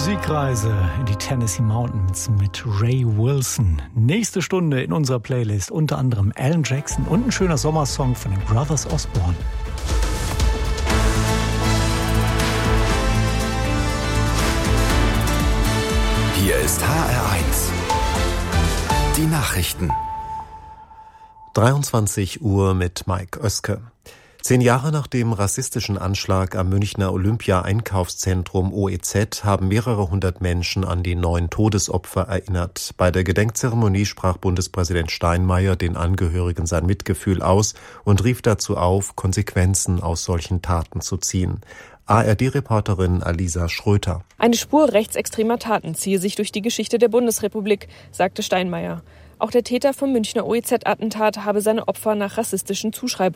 Musikreise in die Tennessee Mountains mit Ray Wilson. Nächste Stunde in unserer Playlist unter anderem Alan Jackson und ein schöner Sommersong von den Brothers Osborne. Hier ist HR1. Die Nachrichten. 23 Uhr mit Mike Oeske. 10 Jahre nach dem rassistischen Anschlag am Münchner Olympia-Einkaufszentrum OEZ haben mehrere hundert Menschen an die 9 Todesopfer erinnert. Bei der Gedenkzeremonie sprach Bundespräsident Steinmeier den Angehörigen sein Mitgefühl aus und rief dazu auf, Konsequenzen aus solchen Taten zu ziehen. ARD-Reporterin Alisa Schröter. Eine Spur rechtsextremer Taten ziehe sich durch die Geschichte der Bundesrepublik, sagte Steinmeier. Auch der Täter vom Münchner OEZ-Attentat habe seine Opfer nach rassistischen Zuschreibungen